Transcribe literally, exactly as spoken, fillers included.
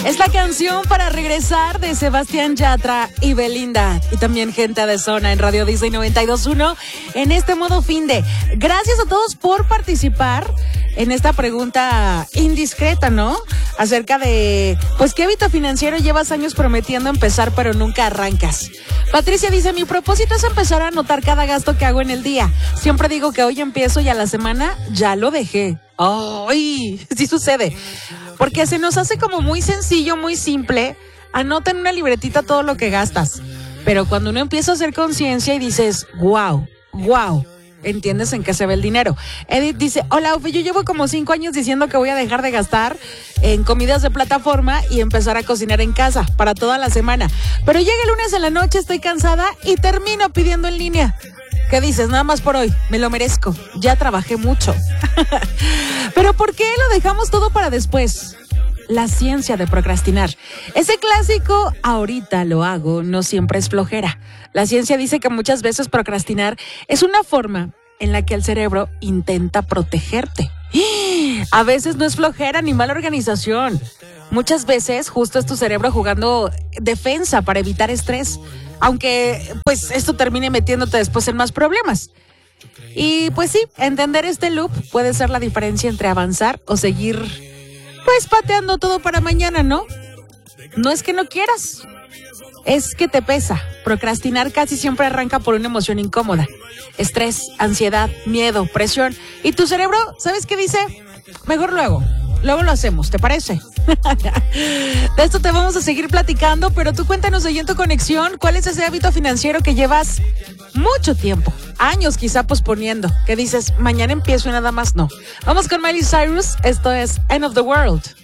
Es la canción para regresar de Sebastián Yatra y Belinda. Y también gente de zona en Radio Disney noventa y dos punto uno en este modo fin de. Gracias a todos por participar en esta pregunta indiscreta, ¿no? Acerca de, pues, ¿qué hábito financiero llevas años prometiendo empezar pero nunca arrancas? Patricia dice, mi propósito es empezar a anotar cada gasto que hago en el día. Siempre digo que hoy empiezo y a la semana ya lo dejé. ¡Ay! Sí sucede. Porque se nos hace como muy sencillo, muy simple. Anota en una libretita todo lo que gastas. Pero cuando uno empieza a hacer conciencia y dices, wow, wow, entiendes en qué se ve el dinero. Edith dice, hola, Ufe, yo llevo como cinco años diciendo que voy a dejar de gastar en comidas de plataforma y empezar a cocinar en casa para toda la semana. Pero llega el lunes en la noche, estoy cansada y termino pidiendo en línea. ¿Qué dices? Nada más por hoy, me lo merezco, ya trabajé mucho. Pero ¿por qué lo dejamos todo para después? La ciencia de procrastinar. Ese clásico, ahorita lo hago, no siempre es flojera. La ciencia dice que muchas veces procrastinar es una forma en la que el cerebro intenta protegerte. A veces no es flojera ni mala organización. Muchas veces justo es tu cerebro jugando defensa para evitar estrés. Aunque pues esto termine metiéndote después en más problemas. Y pues sí, entender este loop puede ser la diferencia entre avanzar o seguir pues pateando todo para mañana, ¿no? No es que no quieras, es que te pesa. Procrastinar casi siempre arranca por una emoción incómoda. Estrés, ansiedad, miedo, presión. Y tu cerebro, ¿sabes qué dice? Mejor luego. Luego lo hacemos, ¿te parece? De esto te vamos a seguir platicando, pero tú cuéntanos ahí en tu conexión, ¿cuál es ese hábito financiero que llevas mucho tiempo, años quizá posponiendo? Que dices, mañana empiezo y nada más no. Vamos con Miley Cyrus, esto es End of the World.